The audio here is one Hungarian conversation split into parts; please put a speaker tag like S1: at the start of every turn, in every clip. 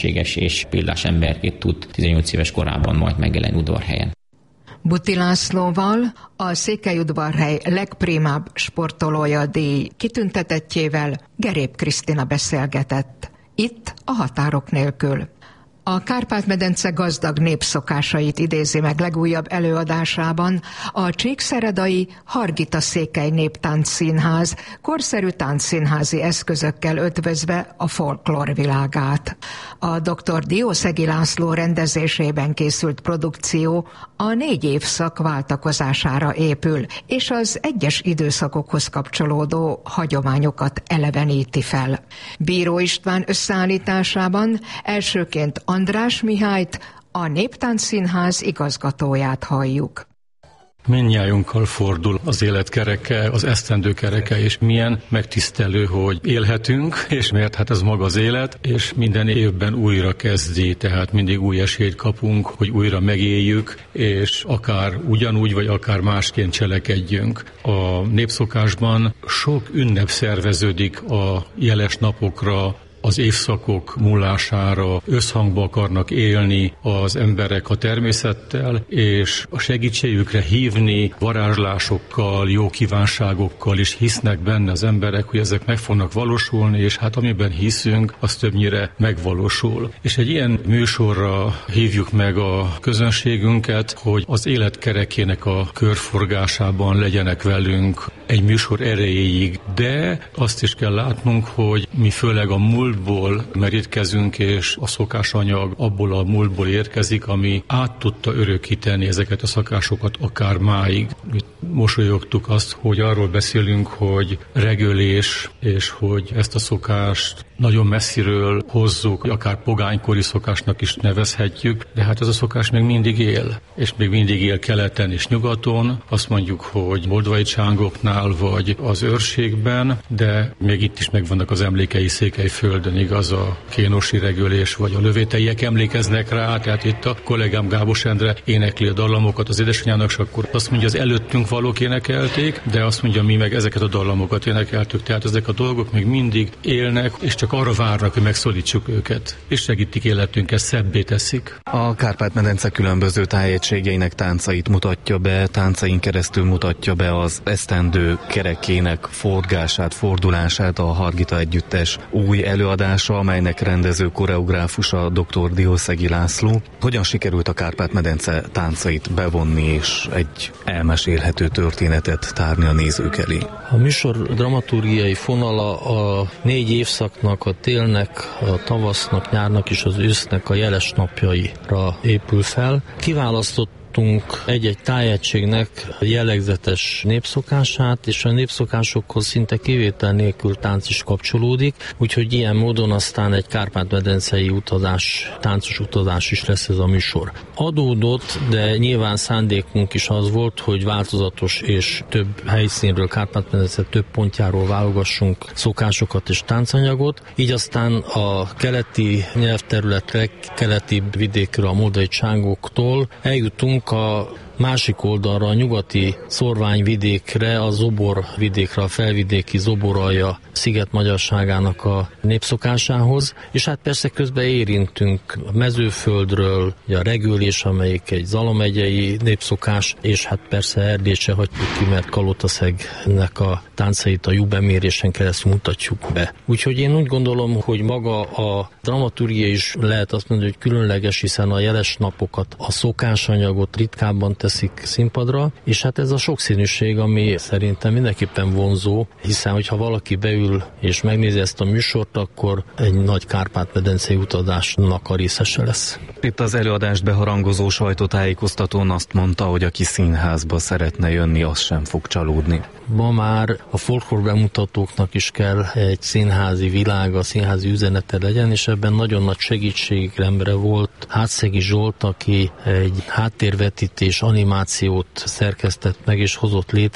S1: és példás emberként tud 18 éves korában majd megjelenni udvarhelyen.
S2: Buti Lászlóval, a Székelyudvarhely legprimább sportolója díj kitüntetettjével Gerép Krisztina beszélgetett. Itt a Határok nélkül. A Kárpát-medence gazdag népszokásait idézi meg legújabb előadásában a csíkszeredai Hargita Székely Néptáncszínház korszerű táncszínházi eszközökkel ötvözve a folklór világát. A dr. Diószegi László rendezésében készült produkció a 4 évszak váltakozására épül, és az egyes időszakokhoz kapcsolódó hagyományokat eleveníti fel. Bíró István összeállításában elsőként András Mihályt, a Néptáncszínház igazgatóját halljuk.
S3: Mindnyájunkkal fordul az élet kereke, az esztendő kereke, és milyen megtisztelő, hogy élhetünk, és mert hát ez maga az élet, és minden évben újra kezdi, tehát mindig új esélyt kapunk, hogy újra megéljük, és akár ugyanúgy, vagy akár másként cselekedjünk. A népszokásban sok ünnep szerveződik a jeles napokra, az évszakok múlására, összhangba akarnak élni az emberek a természettel, és a segítségükre hívni varázslásokkal, jó kívánságokkal is hisznek benne az emberek, hogy ezek meg fognak valósulni, és hát amiben hiszünk, az többnyire megvalósul. És egy ilyen műsorra hívjuk meg a közönségünket, hogy az élet kerekének a körforgásában legyenek velünk egy műsor erejéig, de azt is kell látnunk, hogy mi főleg a múltból merítkezünk, és a szokásanyag abból a múltból érkezik, ami át tudta örökíteni ezeket a szokásokat akár máig. Mi mosolyogtuk azt, hogy arról beszélünk, hogy regölés, és hogy ezt a szokást nagyon messziről hozzuk, akár pogánykori szokásnak is nevezhetjük, de hát ez a szokás még mindig él, és még mindig él keleten és nyugaton, azt mondjuk, hogy moldvai csángoknál vagy az őrségben, de még itt is megvannak az emlékei Székelyföldön, igaz, a kénosi regölés, vagy a lövéteiek emlékeznek rá, tehát itt a kollégám Gábos Endre énekli a dallamokat az édesanyjának, és akkor azt mondja, az előttünk valók énekelték, de azt mondja, mi meg ezeket a dallamokat énekeltük, tehát ezek a dolgok még mindig élnek, és csak arra várnak, hogy megszólítsuk őket, és segítik életünket, szebbé teszik.
S4: A Kárpát-medence különböző tájegységeinek táncait mutatja be, táncain keresztül mutatja be az esztendő kerekének forgását, fordulását a Hargita Együttes új előadása, amelynek rendező koreográfusa dr. Diószegi László. Hogyan sikerült a Kárpát-medence táncait bevonni és egy elmesélhető történetet tárni a nézők elé?
S5: A műsor dramaturgiai fonala a 4 évszaknak, a télnek, a tavasznak, nyárnak és az ősznek a jeles napjaira épül fel. Kiválasztott egy-egy tájegységnek jellegzetes népszokását, és a népszokásokhoz szinte kivétel nélkül tánc is kapcsolódik, úgyhogy ilyen módon aztán egy kárpát-medencei utazás, táncos utazás is lesz ez a műsor. Adódott, de nyilván szándékunk is az volt, hogy változatos és több helyszínről, Kárpát-medence több pontjáról válogassunk szokásokat és táncanyagot, így aztán a keleti nyelvterület legkeletibb vidékről, a moldvai csángoktól eljutunk a másik oldalra, a nyugati szorványvidékre, a zoborvidékre, a felvidéki zoboralja sziget magyarságának a népszokásához, és hát persze közben érintünk a Mezőföldről, a regülés, amelyik egy Zala megyei népszokás, és hát persze Erdélyt se hagyjuk ki, mert Kalotaszegnek a táncait a lyukbemérésen keresztül mutatjuk be. Úgyhogy én úgy gondolom, hogy maga a dramaturgia is lehet azt mondani, hogy különleges, hiszen a jeles napokat, a szokásanyagot ritkábban teszik színpadra, és hát ez a sokszínűség, ami szerintem mindenképpen vonzó, hiszen hogyha valaki beül és megnézi ezt a műsort, akkor egy nagy Kárpát-medencei utazásnak a részese lesz.
S4: Itt az előadást beharangozó sajtótájékoztatón azt mondta, hogy aki színházba szeretne jönni, az sem fog csalódni.
S5: Ma már a folklór bemutatóknak is egy színházi világa, színházi üzenete legyen, és ebben nagyon nagy segítségemre volt Hátszegi Zsolt, aki egy háttérvetítés animációt szerkesztett meg és hozott létre,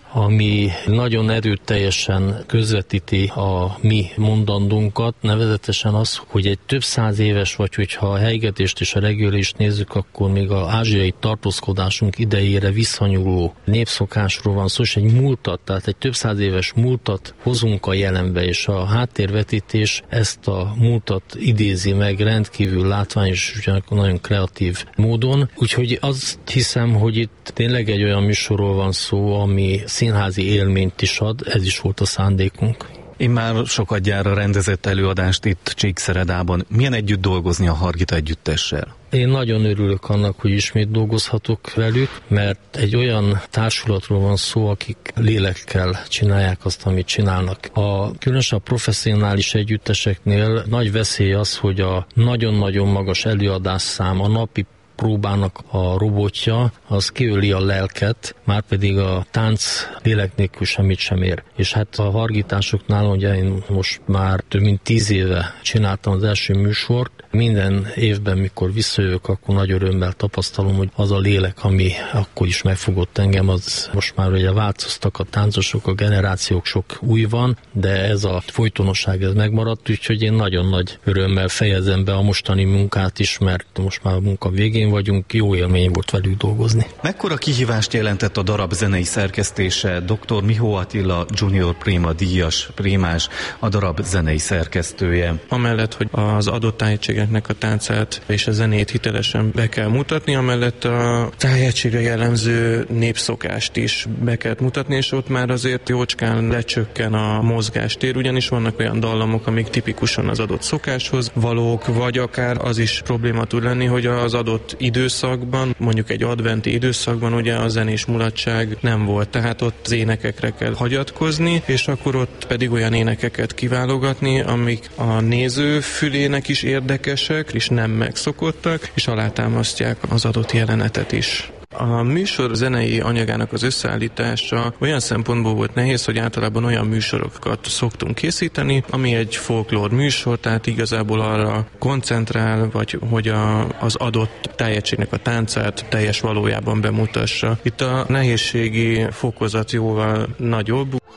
S5: ami nagyon erőteljesen közvetíti a mi mondandónkat, nevezetesen az, hogy egy több száz éves, vagy hogyha a helygetést és a reggelést nézzük, akkor még az ázsiai tartózkodásunk idejére visszanyúló népszokásról van szó, és egy múltat, tehát egy több száz éves múltat hozunk a jelenbe, és a háttérvetítés ezt a múltat idézi meg rendkívül látványos és nagyon kreatív módon. Úgyhogy azt hiszem, hogy itt tényleg egy olyan műsorról van szó, ami színházi élményt is ad, ez is volt a szándékunk.
S4: Én már sokadjára rendezett előadást itt Csíkszeredában. Milyen együtt dolgozni a Hargita Együttessel?
S5: Én nagyon örülök annak, hogy ismét dolgozhatok velük, mert egy olyan társulatról van szó, akik lélekkel csinálják azt, amit csinálnak. Különösen a professzionális együtteseknél nagy veszély az, hogy a nagyon-nagyon magas előadásszám, a napi próbának a robotja, az kiöli a lelket, márpedig a tánc lélek nélkül semmit sem ér. És hát a hargításoknál, ugye én most már több mint 10 éve csináltam az első műsort, minden évben, mikor visszajövök, akkor nagy örömmel tapasztalom, hogy az a lélek, ami akkor is megfogott engem, az most már ugye változtak a táncosok, a generációk, sok új van, de ez a folytonosság ez megmaradt, úgyhogy én nagyon nagy örömmel fejezem be a mostani munkát is, mert most már a munka végén vagyunk, jó élmény volt velük dolgozni.
S4: Mekkora kihívást jelentett a darab zenei szerkesztése? Dr. Mihó Attila Junior Préma díjas prémás, a darab zenei szerkesztője.
S6: Amellett, hogy az adott tájegységeknek a táncát és a zenét hitelesen be kell mutatni, amellett a tájegységre jellemző népszokást is be kell mutatni, és ott már azért jócskán lecsökken a mozgástér, ugyanis vannak olyan dallamok, amik tipikusan az adott szokáshoz valók, vagy akár az is probléma tud lenni, hogy az adott időszakban, mondjuk egy adventi időszakban ugye a zenés mulatság nem volt, tehát ott az énekekre kell hagyatkozni, és akkor ott pedig olyan énekeket kiválogatni, amik a néző fülének is érdekesek, és nem megszokottak, és alátámasztják az adott jelenetet is. A műsor zenei anyagának az összeállítása olyan szempontból volt nehéz, hogy általában olyan műsorokat szoktunk készíteni, ami egy folklór műsor, tehát igazából arra koncentrál, vagy hogy az adott tájegységnek a táncát teljes valójában bemutassa. Itt a nehézségi fokozat jóval nagyobb,